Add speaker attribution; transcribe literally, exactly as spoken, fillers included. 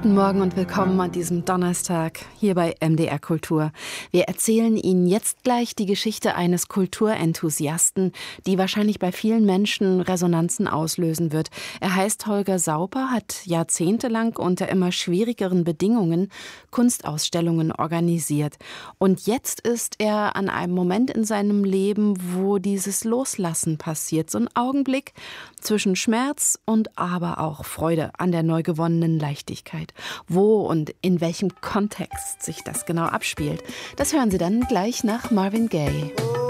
Speaker 1: Guten Morgen und willkommen an diesem Donnerstag hier bei M D R Kultur. Wir erzählen Ihnen jetzt gleich die Geschichte eines Kulturenthusiasten, die wahrscheinlich bei vielen Menschen Resonanzen auslösen wird. Er heißt Holger Sauper, hat jahrzehntelang unter immer schwierigeren Bedingungen Kunstausstellungen organisiert. Und jetzt ist er an einem Moment in seinem Leben, wo dieses Loslassen passiert. So ein Augenblick zwischen Schmerz und aber auch Freude an der neu gewonnenen Leichtigkeit. Wo und in welchem Kontext sich das genau abspielt, das hören Sie dann gleich nach Marvin Gaye.